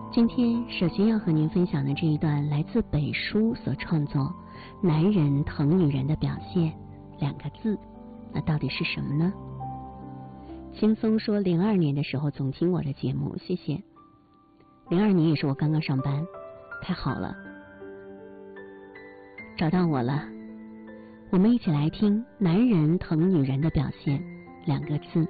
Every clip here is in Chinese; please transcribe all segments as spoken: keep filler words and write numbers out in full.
今天首先要和您分享的这一段来自北书所创作男人疼女人的表现两个字，那到底是什么呢？轻松说零二年的时候总听我的节目，谢谢。零二年也是我刚刚上班，太好了，找到我了。我们一起来听男人疼女人的表现两个字。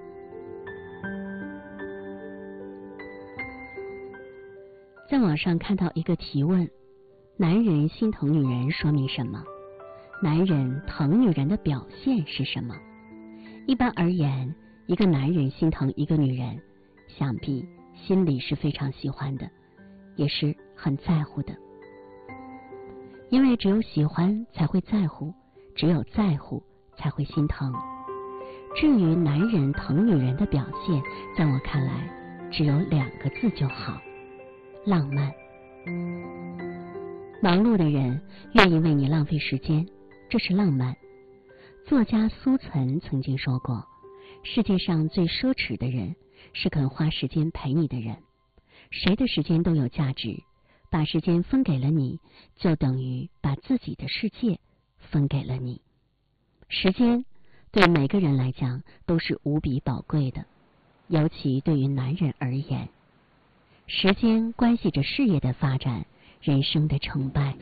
在网上看到一个提问，男人心疼女人说明什么？男人疼女人的表现是什么？一般而言，一个男人心疼一个女人，想必心里是非常喜欢的，也是很在乎的。因为只有喜欢才会在乎，只有在乎才会心疼。至于男人疼女人的表现，在我看来只有两个字就好，浪漫。忙碌的人愿意为你浪费时间，这是浪漫。作家苏岑曾经说过，世界上最奢侈的人是肯花时间陪你的人。谁的时间都有价值，把时间分给了你，就等于把自己的世界分给了你。时间对每个人来讲都是无比宝贵的，尤其对于男人而言，时间关系着事业的发展，人生的成败。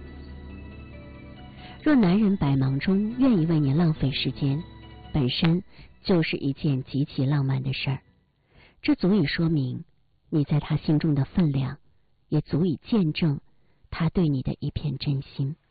若男人百忙中愿意为你浪费时间，本身就是一件极其浪漫的事儿。这足以说明你在他心中的分量，也足以见证他对你的一片真心。